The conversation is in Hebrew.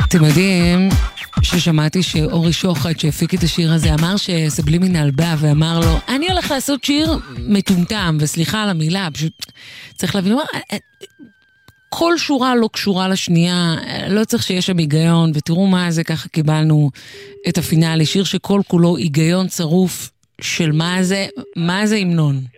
אתם יודעים ששמעתי שאורי שוחט שהפיק את השיר הזה אמר שסבלימינל בא ואמר לו אני הולך לעשות שיר מטומטם, וסליחה על המילה, פשוט צריך להבין, כל שורה לא קשורה לשנייה, לא צריך שיש שם היגיון, ותראו מה זה, ככה קיבלנו את הפינאלי, שיר שכל כולו היגיון צרוף של מה זה המנון.